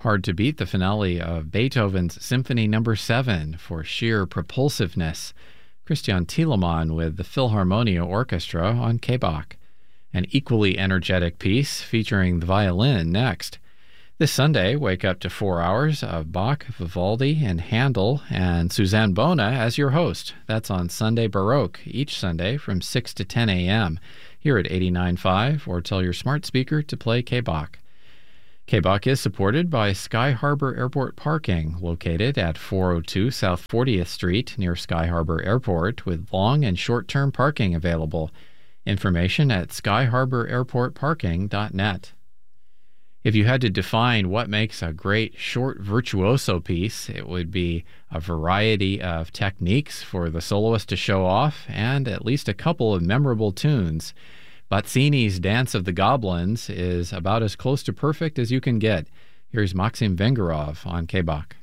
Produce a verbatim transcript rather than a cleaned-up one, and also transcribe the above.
Hard to beat the finale of Beethoven's Symphony Number seven for sheer propulsiveness. Christian Thielemann with the Philharmonia Orchestra on K B A C. An equally energetic piece featuring the violin next. This Sunday, wake up to four hours of Bach, Vivaldi, and Handel, and Suzanne Bona as your host. That's on Sunday Baroque, each Sunday from six to ten a.m. here at eighty-nine point five, or tell your smart speaker to play K B A C. K B A C is supported by Sky Harbor Airport Parking, located at four oh two South fortieth Street near Sky Harbor Airport, with long and short-term parking available. Information at sky harbor airport parking dot net. If you had to define what makes a great short virtuoso piece, it would be a variety of techniques for the soloist to show off and at least a couple of memorable tunes. Bazzini's Dance of the Goblins is about as close to perfect as you can get. Here's Maxim Vengerov on K B A C.